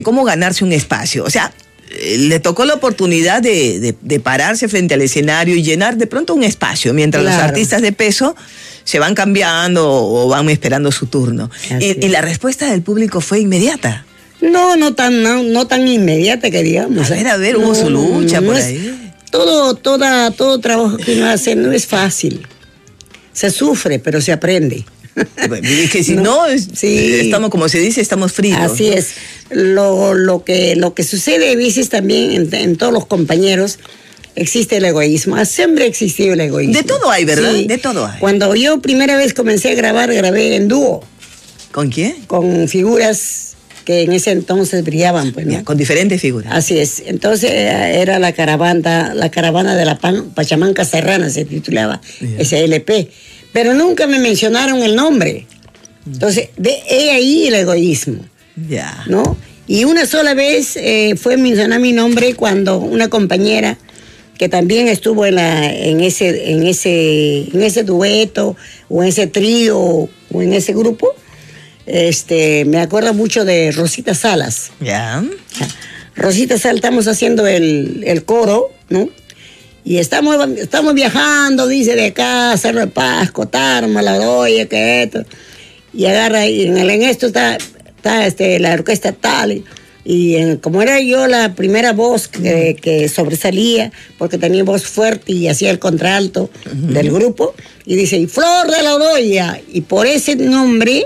cómo ganarse un espacio. O sea, le tocó la oportunidad de pararse frente al escenario y llenar de pronto un espacio, mientras los artistas de peso se van cambiando o van esperando su turno. Y la respuesta del público fue inmediata. No tan inmediata que digamos. A ver, hubo su lucha por ahí. Todo trabajo que uno hace no es fácil. Se sufre, pero se aprende. Es que si no estamos, como se dice, estamos fritos. Así es. Lo que sucede a veces también en todos los compañeros, existe el egoísmo. Siempre ha existido el egoísmo. De todo hay, ¿verdad? Sí. De todo hay. Cuando yo primera vez comencé a grabar, grabé en dúo. ¿Con quién? Con figuras que en ese entonces brillaban, pues, ¿no? Ya, con diferentes figuras. Así es. Entonces era la caravana de la Pachamanca Serrana, se titulaba ese LP. Pero nunca me mencionaron el nombre. Entonces, he ahí el egoísmo. Ya. ¿No? Y una sola vez fue mencionar mi nombre cuando una compañera que también estuvo en ese dueto, o en ese trío, o en ese grupo, me acuerdo mucho de Rosita Salas. Ya. Rosita Salas, estamos haciendo el coro, ¿no? Y estamos viajando, dice, de acá, Cerro de Pasco, Tarma, La Oroya, que esto. Y agarra, y en esto está la orquesta tal. Y como era yo la primera voz que sobresalía, porque tenía voz fuerte y hacía el contralto del grupo, y dice, y Flor de La Oroya. Y por ese nombre,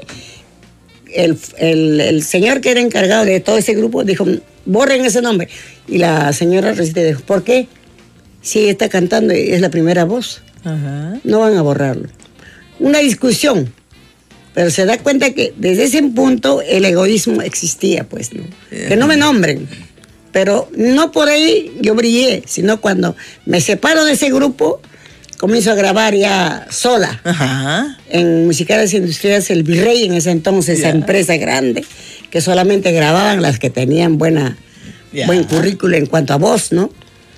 el señor que era encargado de todo ese grupo dijo, borren ese nombre. Y la señora Rosita dijo, ¿por qué? Si está cantando, es la primera voz. Ajá. No van a borrarlo. Una discusión. Pero se da cuenta que desde ese punto el egoísmo existía, pues, ¿no? Que no me nombren. Pero no por ahí yo brillé, sino cuando me separo de ese grupo, comienzo a grabar ya sola. Ajá. En Musicales Industriales El Virrey, en ese entonces, esa empresa grande, que solamente grababan las que tenían buen currículo en cuanto a voz, ¿no?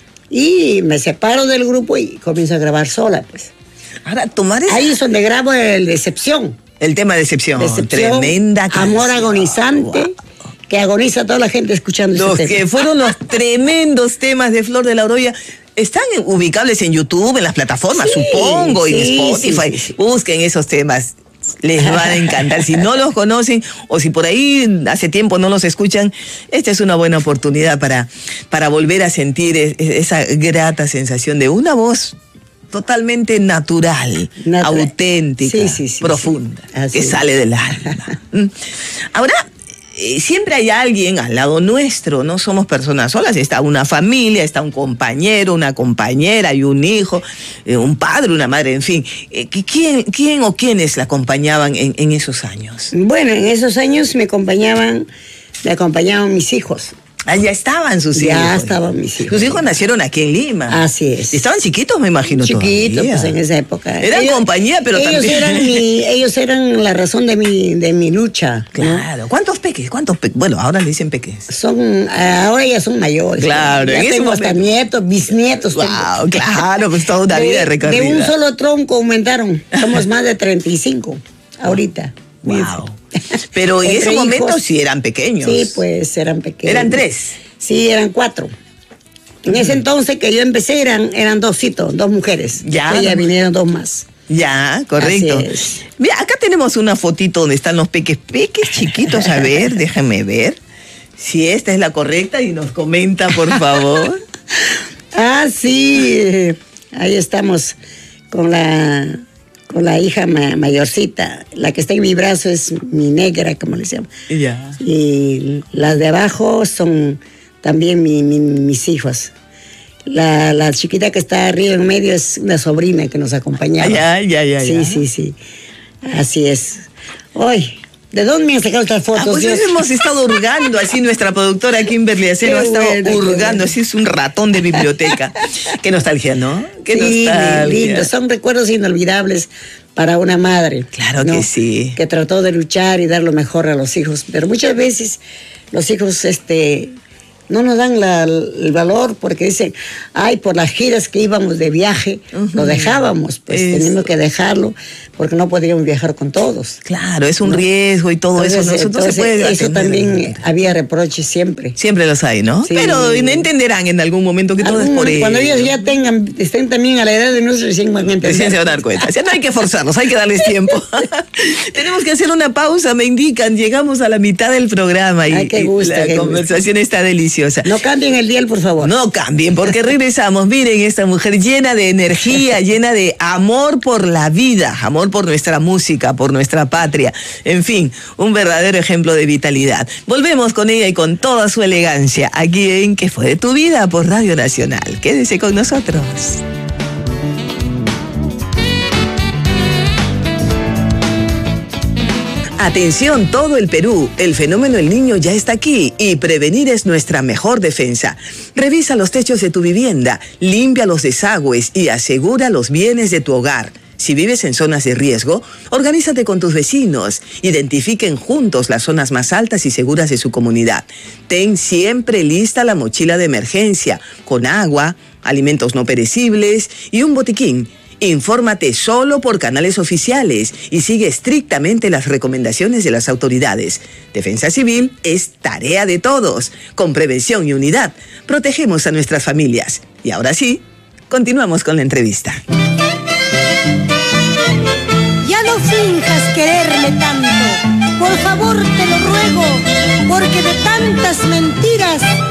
Y me separo del grupo y comienzo a grabar sola, pues. Ahora, tomar esa... Ahí es donde grabo el Decepción. El tema Decepción. Tremenda canción. Amor agonizante, que agoniza a toda la gente escuchando ese tema. Que fueron los tremendos temas de Flor de La Oroya. Están ubicables en YouTube, en las plataformas, supongo, en Spotify. Sí. Busquen esos temas. Les van a encantar. Si no los conocen o si por ahí hace tiempo no los escuchan, esta es una buena oportunidad para volver a sentir esa grata sensación de una voz totalmente natural, auténtica, profunda, que sale del alma. Ahora, siempre hay alguien al lado nuestro, no somos personas solas, está una familia, está un compañero, una compañera y un hijo, un padre, una madre, en fin. ¿Quién o quiénes la acompañaban en esos años? Bueno, en esos años me acompañaban mis hijos. Ah, ya estaban sus hijos. Ya estaban mis hijos. Sus hijos nacieron aquí en Lima. Así es. Estaban chiquitos, me imagino. Chiquitos, pues en esa época. Eran compañía, pero también. Ellos eran la razón de mi lucha. Claro. ¿No? ¿Cuántos peques? Bueno, ahora le dicen peques. Ahora ya son mayores. Claro. Ya tengo hasta nietos, bisnietos. Wow, claro, pues toda una vida recorrida. De un solo tronco aumentaron. Somos más de 35 ahorita. Wow. Pero en ese momento sí eran pequeños. Sí, pues eran pequeños. ¿Eran 3? Sí, eran 4. En ese entonces que yo empecé eran 2 mujeres. Ya. Ya vinieron 2 más. Ya, correcto. Así es. Mira, acá tenemos una fotito donde están los peques chiquitos. A ver, déjame ver si esta es la correcta y nos comenta, por favor. Sí. Ahí estamos con la hija mayorcita. La que está en mi brazo es mi negra, como le llamo. Ya. Y las de abajo son también mis hijos. La chiquita que está arriba en medio es una sobrina que nos acompañaba. Ya. Sí. Así es. Hoy, ¿de dónde me han sacado estas fotos? Pues hemos estado hurgando, así nuestra productora Kimberly Acero ha estado hurgando, así es un ratón de biblioteca. Qué nostalgia, ¿no? Qué nostalgia. Lindo, son recuerdos inolvidables para una madre. Claro, ¿no? Que sí. Que trató de luchar y dar lo mejor a los hijos, pero muchas veces los hijos no nos dan el valor porque dicen, ay, por las giras que íbamos de viaje, lo dejábamos, pues teníamos que dejarlo porque no podíamos viajar con todos. Claro, es un riesgo y todo eso. No se puede eso también había reproches siempre. Siempre los hay, ¿no? Sí. Pero entenderán en algún momento que todo es por ellos. Cuando ellos ya estén también a la edad de nosotros, recién van a entender. Recién se van a dar cuenta. O sea, no hay que forzarlos, hay que darles tiempo. Tenemos que hacer una pausa, me indican. Llegamos a la mitad del programa y, ay, qué gusto, la conversación está deliciosa. No cambien el dial, por favor. No cambien, porque regresamos. Miren, esta mujer llena de energía, llena de amor por la vida, amor por nuestra música, por nuestra patria. En fin, un verdadero ejemplo de vitalidad. Volvemos con ella y con toda su elegancia, aquí en ¿Qué fue de tu vida? Por Radio Nacional. Quédese con nosotros. Atención todo el Perú, el fenómeno El Niño ya está aquí y prevenir es nuestra mejor defensa. Revisa los techos de tu vivienda, limpia los desagües y asegura los bienes de tu hogar. Si vives en zonas de riesgo, organízate con tus vecinos. Identifiquen juntos las zonas más altas y seguras de su comunidad. Ten siempre lista la mochila de emergencia, con agua, alimentos no perecibles y un botiquín. Infórmate solo por canales oficiales y sigue estrictamente las recomendaciones de las autoridades. Defensa civil es tarea de todos. Con prevención y unidad, protegemos a nuestras familias. Y ahora sí, continuamos con la entrevista. Ya no finjas quererme tanto, por favor te lo ruego, porque de tantas mentiras